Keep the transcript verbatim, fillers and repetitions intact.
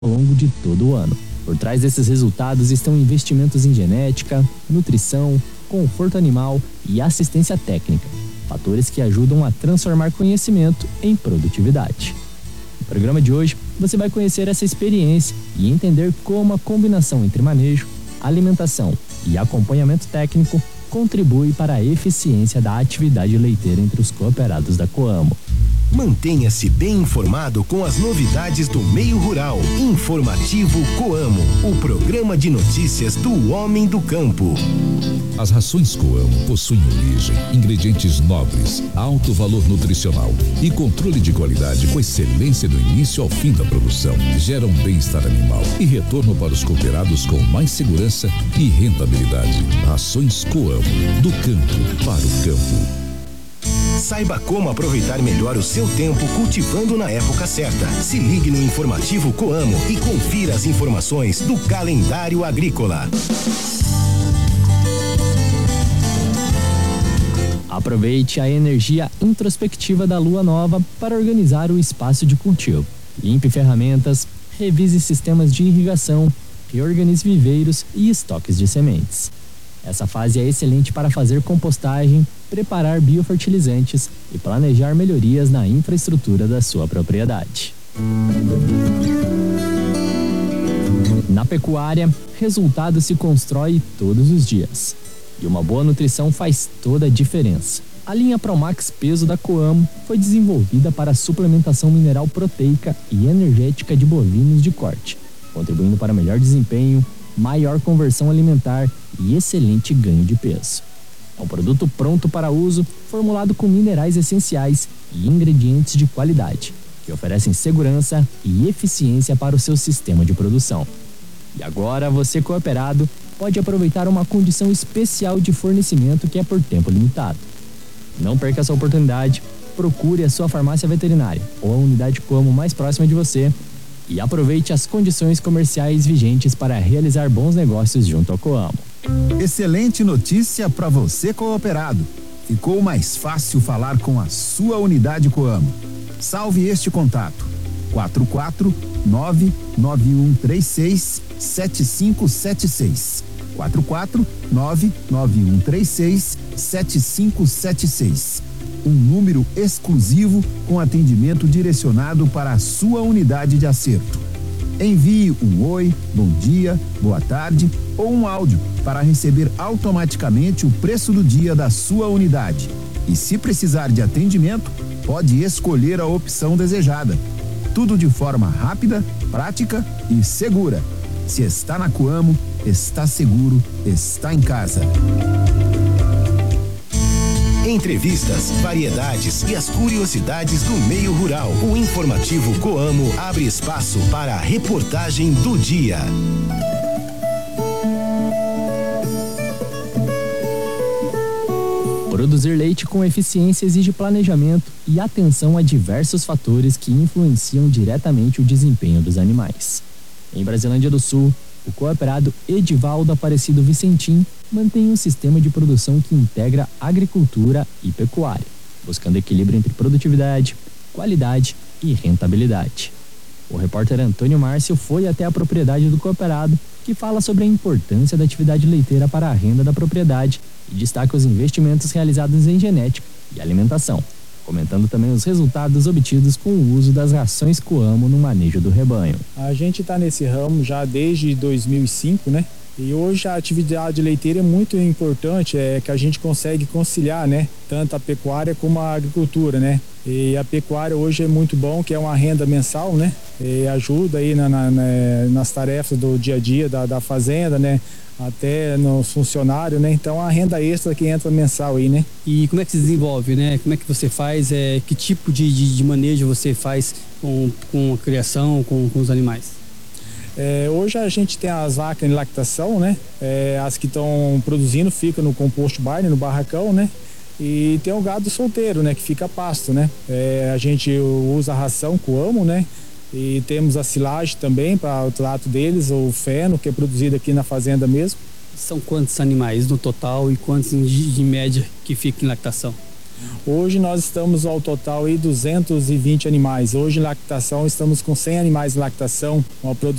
ao longo de todo o ano. Por trás desses resultados estão investimentos em genética, nutrição, conforto animal e assistência técnica, fatores que ajudam a transformar conhecimento em produtividade. No programa de hoje, você vai conhecer essa experiência e entender como a combinação entre manejo, alimentação e acompanhamento técnico contribui para a eficiência da atividade leiteira entre os cooperados da Coamo. Mantenha-se bem informado com as novidades do meio rural. Informativo Coamo, o programa de notícias do homem do campo. As rações Coamo possuem origem, ingredientes nobres, alto valor nutricional e controle de qualidade com excelência do início ao fim da produção. Geram bem-estar animal e retorno para os cooperados com mais segurança e rentabilidade. Rações Coamo, do campo para o campo. Saiba como aproveitar melhor o seu tempo cultivando na época certa. Se ligue no Informativo Coamo e confira as informações do calendário agrícola. Aproveite a energia introspectiva da lua nova para organizar o espaço de cultivo. Limpe ferramentas, revise sistemas de irrigação, reorganize viveiros e estoques de sementes. Essa fase é excelente para fazer compostagem, preparar biofertilizantes e planejar melhorias na infraestrutura da sua propriedade. Na pecuária, resultado se constrói todos os dias. E uma boa nutrição faz toda a diferença. A linha Promax Peso da Coamo foi desenvolvida para a suplementação mineral proteica e energética de bovinos de corte, contribuindo para melhor desempenho, maior conversão alimentar e excelente ganho de peso. É um produto pronto para uso, formulado com minerais essenciais e ingredientes de qualidade, que oferecem segurança e eficiência para o seu sistema de produção. E agora você, cooperado, pode aproveitar uma condição especial de fornecimento que é por tempo limitado. Não perca essa oportunidade, procure a sua farmácia veterinária ou a unidade Coamo mais próxima de você e aproveite as condições comerciais vigentes para realizar bons negócios junto ao Coamo. Excelente notícia para você, cooperado. Ficou mais fácil falar com a sua unidade Coamo. Salve este contato: quatro quatro nove nove um três seis sete cinco sete seis. quatro quatro nove nove um três seis sete cinco sete seis. Um número exclusivo com atendimento direcionado para a sua unidade de acerto. Envie um oi, bom dia, boa tarde ou um áudio para receber automaticamente o preço do dia da sua unidade. E se precisar de atendimento, pode escolher a opção desejada. Tudo de forma rápida, prática e segura. Se está na Coamo, está seguro, está em casa. Entrevistas, variedades e as curiosidades do meio rural. O Informativo Coamo abre espaço para a reportagem do dia. Produzir leite com eficiência exige planejamento e atenção a diversos fatores que influenciam diretamente o desempenho dos animais. Em Brasilândia do Sul, o cooperado Edivaldo Aparecido Vicentim mantém um sistema de produção que integra agricultura e pecuária, buscando equilíbrio entre produtividade, qualidade e rentabilidade. O repórter Antônio Márcio foi até a propriedade do cooperado, que fala sobre a importância da atividade leiteira para a renda da propriedade e destaca os investimentos realizados em genética e alimentação, comentando também os resultados obtidos com o uso das rações Coamo no manejo do rebanho. A gente está nesse ramo já desde dois mil e cinco, né? E hoje a atividade leiteira é muito importante, é que a gente consegue conciliar, né? Tanto a pecuária como a agricultura, né? E a pecuária hoje é muito bom, que é uma renda mensal, né? E ajuda aí na, na, nas tarefas do dia a dia da, da fazenda, né? Até nos funcionários, né? Então a renda extra que entra mensal aí, né? E como é que se desenvolve, né? Como é que você faz, é, que tipo de, de, de manejo você faz com, com a criação, com, com os animais? É, hoje a gente tem as vacas em lactação, né? É, as que estão produzindo ficam no composto barn, no barracão, né? E tem o gado solteiro, né? Que fica a pasto, né? É, a gente usa a ração Coamo, né? E temos a silagem também para o trato deles, o feno, que é produzido aqui na fazenda mesmo. São quantos animais no total e quantos em, em média que ficam em lactação? Hoje nós estamos ao total aí duzentos e vinte animais. Hoje em lactação estamos com cem animais em lactação, uma produção